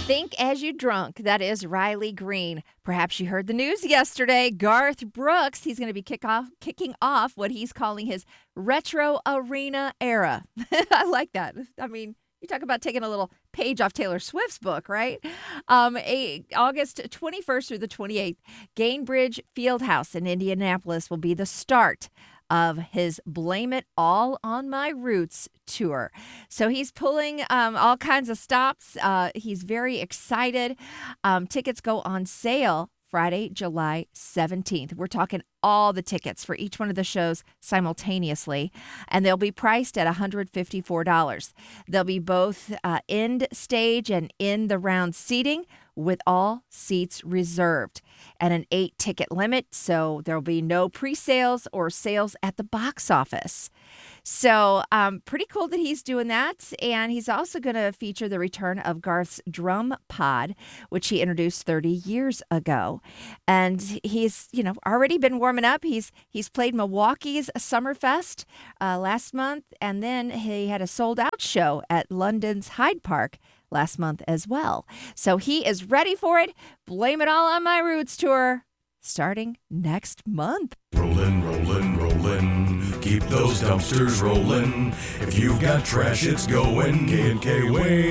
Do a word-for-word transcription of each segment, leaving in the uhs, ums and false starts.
Think as you drunk. That is Riley Green. Perhaps you heard the news yesterday. Garth Brooks, he's going to be kick off, kicking off what he's calling his retro arena era. I like that. I mean, you talk about taking a little page off Taylor Swift's book, right? Um, a, August twenty-first through the twenty-eighth, Gainbridge Fieldhouse in Indianapolis will be the start of his Blame It All on My Roots tour. So he's pulling um, all kinds of stops. Uh, he's very excited. Um, tickets go on sale Friday, July seventeenth. We're talking all the tickets for each one of the shows simultaneously, and they'll be priced at one hundred fifty-four dollars. They'll be both uh, end stage and in the round seating with all seats reserved and an eight ticket limit. So there'll be no pre-sales or sales at the box office. So um, pretty cool that he's doing that. And he's also going to feature the return of Garth's drum pod, which he introduced thirty years ago. And he's, you know, already been warming up. He's he's played Milwaukee's Summerfest uh, last month. And then he had a sold out show at London's Hyde Park last month as well. So he is ready for it. Blame It All on My Roots tour starting next month. Rollin', rollin', rollin'. Keep those dumpsters rollin'. If you've got trash, it's going K and K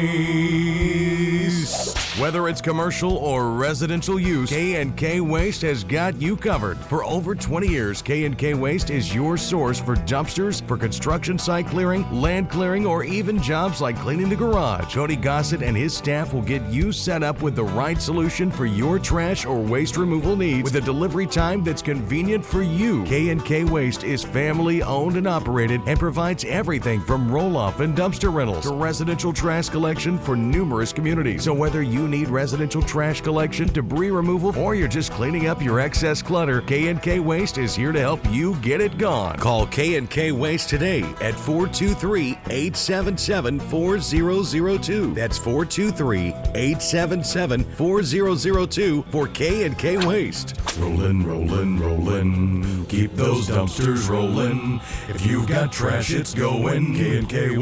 Waste. Whether it's commercial or residential use, K and K Waste has got you covered. For over twenty years, K and K Waste is your source for dumpsters, for construction site clearing, land clearing, or even jobs like cleaning the garage. Cody Gossett and his staff will get you set up with the right solution for your trash or waste removal needs with a delivery time that's convenient for you. K and K Waste is family owned and operated and provides everything from roll-off and dumpster rentals to residential trash collection for numerous communities. So whether you need residential trash collection, debris removal, or you're just cleaning up your excess clutter, K and K Waste is here to help you get it gone. Call K and K Waste today at four two three, eight seven seven, four zero zero two. That's four two three, eight seven seven, four zero zero two for K and K Waste. Rollin', rollin', rollin'. Keep those dumpsters rollin'. If you've got trash, it's going K and K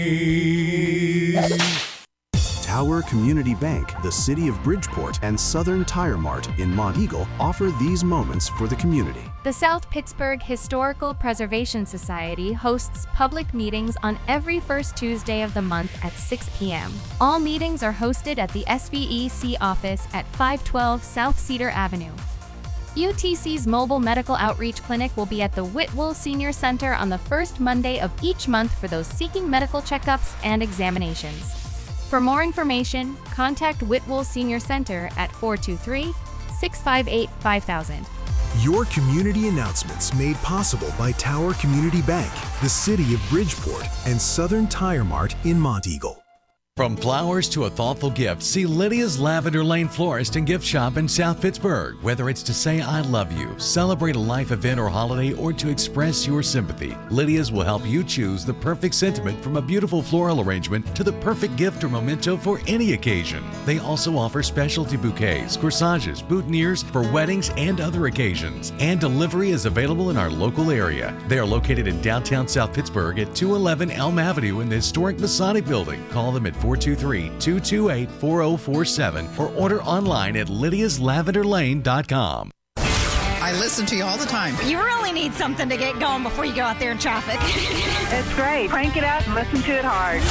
Waste. Tower Community Bank, the City of Bridgeport, and Southern Tire Mart in Monteagle offer these moments for the community. The South Pittsburgh Historical Preservation Society hosts public meetings on every first Tuesday of the month at six p.m. All meetings are hosted at the S V E C office at five twelve South Cedar Avenue. U T C's Mobile Medical Outreach Clinic will be at the Whitwell Senior Center on the first Monday of each month for those seeking medical checkups and examinations. For more information, contact Whitwell Senior Center at four two three, six five eight, five thousand. Your community announcements made possible by Tower Community Bank, the City of Bridgeport, and Southern Tire Mart in Monteagle. From flowers to a thoughtful gift, see Lydia's Lavender Lane Florist and Gift Shop in South Pittsburgh. Whether it's to say I love you, celebrate a life event or holiday, or to express your sympathy, Lydia's will help you choose the perfect sentiment, from a beautiful floral arrangement to the perfect gift or memento for any occasion. They also offer specialty bouquets, corsages, boutonnieres for weddings and other occasions. And delivery is available in our local area. They are located in downtown South Pittsburgh at two eleven Elm Avenue in the historic Masonic Building. Call them at four two three, two two eight, four zero four seven or order online at lydias lavender lane dot com. I listen to you all the time. You really need something to get going before you go out there in traffic. It's great. Crank it up and listen to it hard.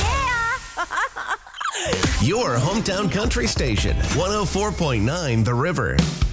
Yeah! Your hometown country station, one oh four point nine The River.